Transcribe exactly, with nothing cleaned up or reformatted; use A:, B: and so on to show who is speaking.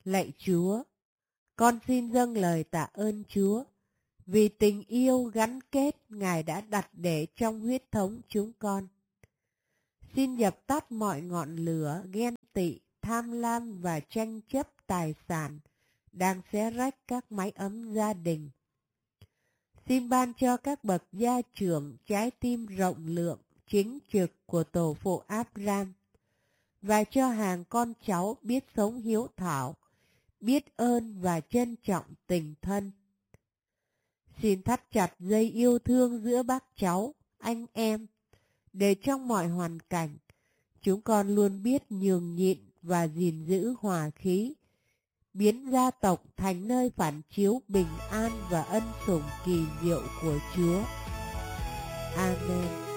A: Lạy Chúa, con xin dâng lời tạ ơn Chúa, vì tình yêu gắn kết Ngài đã đặt để trong huyết thống chúng con. Xin dập tắt mọi ngọn lửa ghen tị, tham lam và tranh chấp tài sản đang xé rách các mái ấm gia đình. Xin ban cho các bậc gia trưởng trái tim rộng lượng, chính trực của tổ phụ Abraham, và cho hàng con cháu biết sống hiếu thảo, biết ơn và trân trọng tình thân. Xin thắt chặt dây yêu thương giữa bác cháu, anh em, để trong mọi hoàn cảnh, chúng con luôn biết nhường nhịn và gìn giữ hòa khí, biến gia tộc thành nơi phản chiếu bình an và ân sủng kỳ diệu của Chúa. Amen.